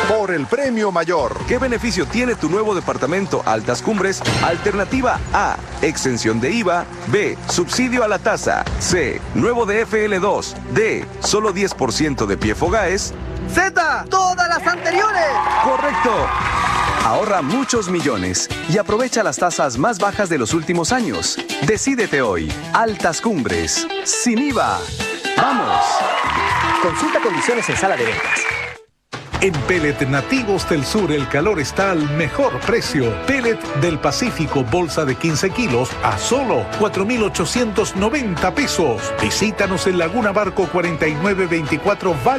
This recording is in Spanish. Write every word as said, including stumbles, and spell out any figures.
por el premio mayor. ¿Qué beneficio tiene tu nuevo departamento Altas Cumbres? Alternativa A, exención de I V A. B, subsidio a la tasa. C, nuevo de F L dos. D, solo diez por ciento de P F O G A E S. Z, todas las anteriores. ¡Correcto! Ahorra muchos millones y aprovecha las tasas más bajas de los últimos años. Decídete hoy. Altas Cumbres. Sin I V A. ¡Vamos! Consulta condiciones en sala de ventas. En Pellet Nativos del Sur el calor está al mejor precio. Pellet del Pacífico, bolsa de quince kilos a solo cuatro mil ochocientos noventa pesos. Visítanos en Laguna Barco cuarenta y nueve veinticuatro Valle